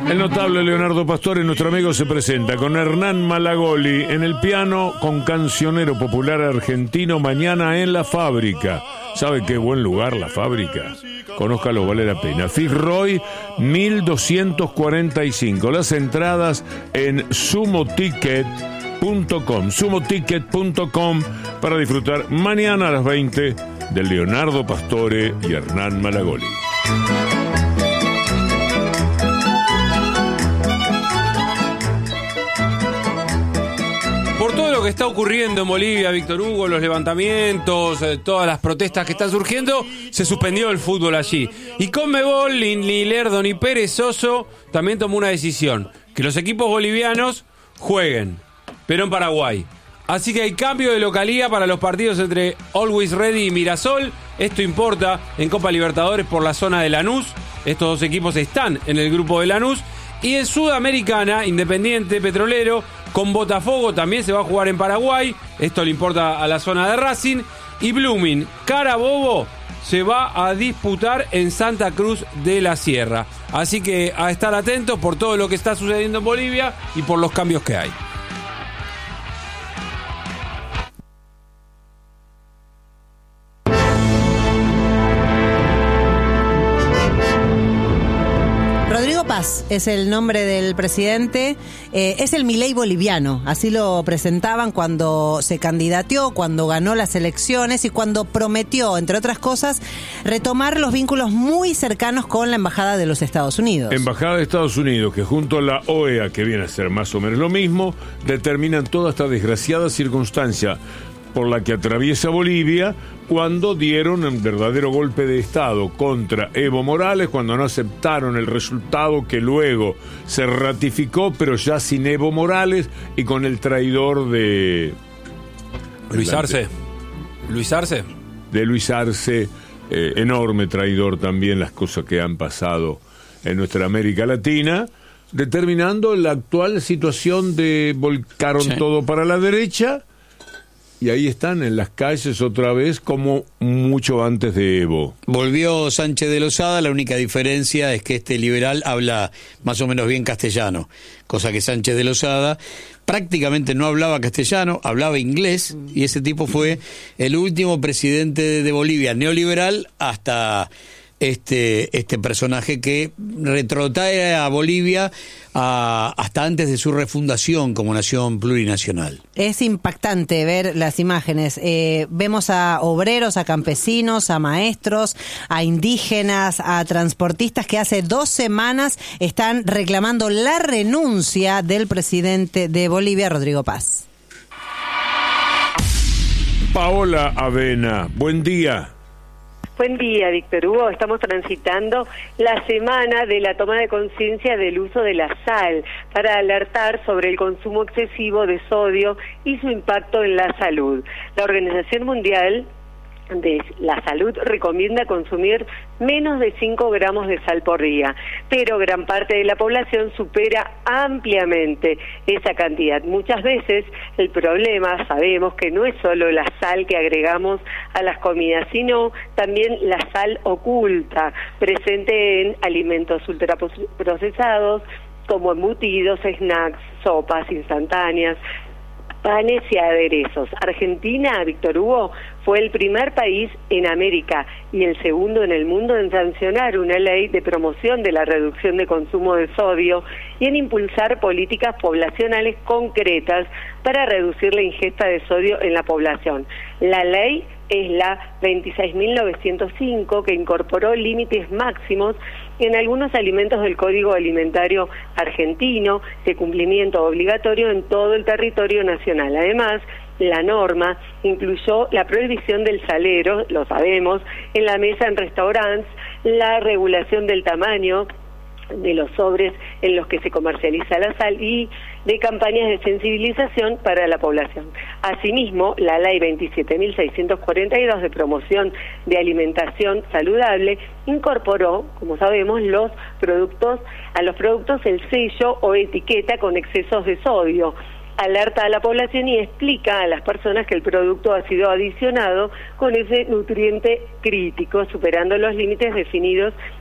El notable Leonardo Pastore, nuestro amigo, se presenta con Hernán Malagoli en el piano con cancionero popular argentino mañana en La Fábrica. ¿Sabe qué buen lugar La Fábrica? Conózcalo, vale la pena. Fitzroy 1245. Las entradas en sumoticket.com para disfrutar mañana a las 20 de Leonardo Pastore y Hernán Malagoli. Por todo lo que está ocurriendo en Bolivia, Víctor Hugo, los levantamientos, todas las protestas que están surgiendo, se suspendió el fútbol allí. Y Conmebol, ni Lerdo ni Perezoso también tomó una decisión, que los equipos bolivianos jueguen, pero en Paraguay. Así que hay cambio de localía para los partidos entre Always Ready y Mirasol. Esto importa en Copa Libertadores por la zona de Lanús. Estos dos equipos están en el grupo de Lanús. Y en Sudamericana, Independiente Petrolero con Botafogo también se va a jugar en Paraguay. Esto le importa a la zona de Racing. Y Blooming, Carabobo, se va a disputar en Santa Cruz de la Sierra. Así que a estar atentos por todo lo que está sucediendo en Bolivia y por los cambios que hay. Paz es el nombre del presidente, es el Milei boliviano, así lo presentaban cuando se candidateó, cuando ganó las elecciones y cuando prometió, entre otras cosas, retomar los vínculos muy cercanos con la Embajada de los Estados Unidos. Embajada de Estados Unidos, que junto a la OEA, que viene a ser más o menos lo mismo, determinan toda esta desgraciada circunstancia por la que atraviesa Bolivia cuando dieron un verdadero golpe de Estado contra Evo Morales, cuando no aceptaron el resultado que luego se ratificó, pero ya sin Evo Morales y con el traidor de... Luis Arce. De Luis Arce, enorme traidor también, las cosas que han pasado en nuestra América Latina, determinando la actual situación de volcaron todo para la derecha. Y ahí están en las calles otra vez como mucho antes de Evo. Volvió Sánchez de Lozada, la única diferencia es que este liberal habla más o menos bien castellano, cosa que Sánchez de Lozada prácticamente no hablaba castellano, hablaba inglés, y ese tipo fue el último presidente de Bolivia neoliberal hasta este personaje que retrotrae a Bolivia hasta antes de su refundación como nación plurinacional. Es impactante ver las imágenes. Vemos a obreros, a campesinos, a maestros, a indígenas, a transportistas que hace 2 semanas están reclamando la renuncia del presidente de Bolivia, Rodrigo Paz. Paola Avena, buen día. Buen día, Víctor Hugo. Estamos transitando la semana de la toma de conciencia del uso de la sal para alertar sobre el consumo excesivo de sodio y su impacto en la salud. La Organización Mundial de la Salud recomienda consumir menos de 5 gramos de sal por día, pero gran parte de la población supera ampliamente esa cantidad. Muchas veces el problema, sabemos que no es solo la sal que agregamos a las comidas, sino también la sal oculta, presente en alimentos ultraprocesados como embutidos, snacks, sopas instantáneas, panes y aderezos. Argentina, Víctor Hugo, fue el primer país en América y el segundo en el mundo en sancionar una ley de promoción de la reducción de consumo de sodio y en impulsar políticas poblacionales concretas para reducir la ingesta de sodio en la población. La ley es la 26.905, que incorporó límites máximos en algunos alimentos del Código Alimentario argentino de cumplimiento obligatorio en todo el territorio nacional. Además, la norma incluyó la prohibición del salero, lo sabemos, en la mesa en restaurantes, la regulación del tamaño de los sobres en los que se comercializa la sal y de campañas de sensibilización para la población. Asimismo, la Ley 27.642 de promoción de alimentación saludable incorporó, como sabemos, a los productos el sello o etiqueta con excesos de sodio. Alerta a la población y explica a las personas que el producto ha sido adicionado con ese nutriente crítico, superando los límites definidos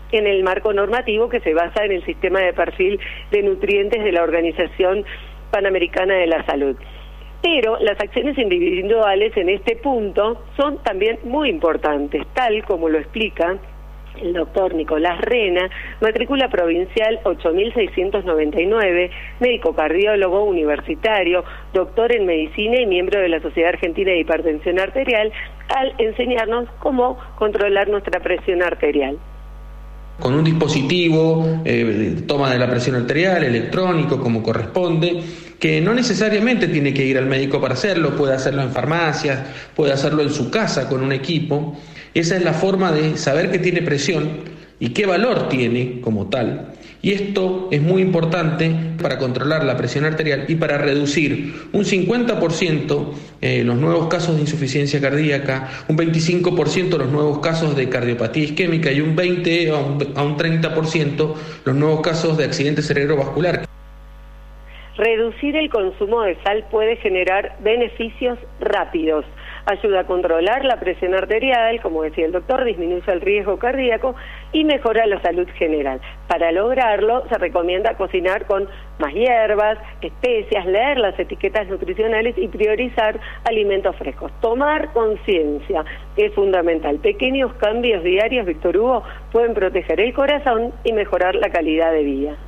en el marco normativo que se basa en el sistema de perfil de nutrientes de la Organización Panamericana de la Salud. Pero las acciones individuales en este punto son también muy importantes, tal como lo explica el doctor Nicolás Rena, matrícula provincial 8699, médico cardiólogo universitario, doctor en medicina y miembro de la Sociedad Argentina de Hipertensión Arterial, al enseñarnos cómo controlar nuestra presión arterial. Con un dispositivo, toma de la presión arterial, electrónico, como corresponde, que no necesariamente tiene que ir al médico para hacerlo, puede hacerlo en farmacias, puede hacerlo en su casa con un equipo. Esa es la forma de saber que tiene presión y qué valor tiene como tal. Y esto es muy importante para controlar la presión arterial y para reducir un 50% los nuevos casos de insuficiencia cardíaca, un 25% los nuevos casos de cardiopatía isquémica y un 20 a un 30% los nuevos casos de accidente cerebrovascular. Reducir el consumo de sal puede generar beneficios rápidos. Ayuda a controlar la presión arterial, como decía el doctor, disminuye el riesgo cardíaco y mejora la salud general. Para lograrlo, se recomienda cocinar con más hierbas, especias, leer las etiquetas nutricionales y priorizar alimentos frescos. Tomar conciencia es fundamental. Pequeños cambios diarios, Víctor Hugo, pueden proteger el corazón y mejorar la calidad de vida.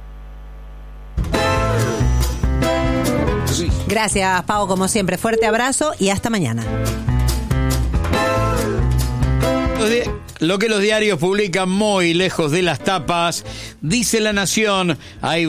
Gracias, Pau, como siempre. Fuerte abrazo y hasta mañana. Lo que los diarios publican muy lejos de las tapas, dice La Nación, hay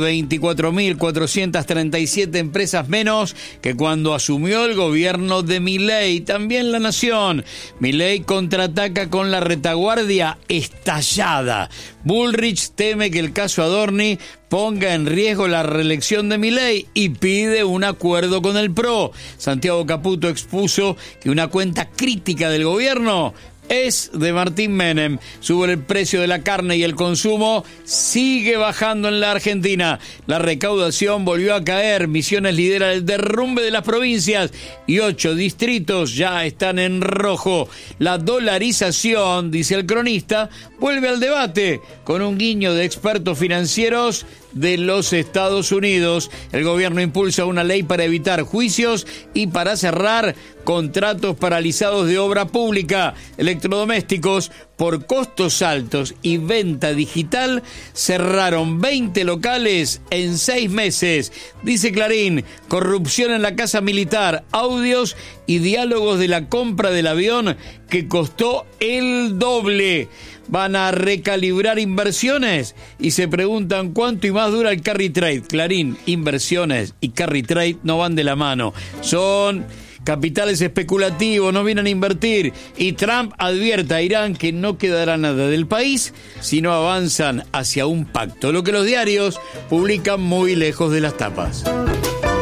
24.437 empresas menos que cuando asumió el gobierno de Milei. También La Nación, Milei contraataca con la retaguardia estallada. Bullrich teme que el caso Adorni ponga en riesgo la reelección de Milei y pide un acuerdo con el PRO. Santiago Caputo expuso que una cuenta crítica del gobierno es de Martín Menem. Sube el precio de la carne y el consumo sigue bajando en la Argentina. La recaudación volvió a caer. Misiones lidera el derrumbe de las provincias y 8 distritos ya están en rojo. La dolarización, dice el cronista, vuelve al debate con un guiño de expertos financieros de los Estados Unidos. El gobierno impulsa una ley para evitar juicios y para cerrar contratos paralizados de obra pública. Electrodomésticos, por costos altos y venta digital, cerraron 20 locales en 6 meses. Dice Clarín, corrupción en la Casa Militar, audios y diálogos de la compra del avión que costó el doble. Van a recalibrar inversiones y se preguntan cuánto y más dura el carry trade. Clarín, inversiones y carry trade no van de la mano. Son capitales especulativos, no vienen a invertir. Y Trump advierte a Irán que no quedará nada del país si no avanzan hacia un pacto. Lo que los diarios publican muy lejos de las tapas.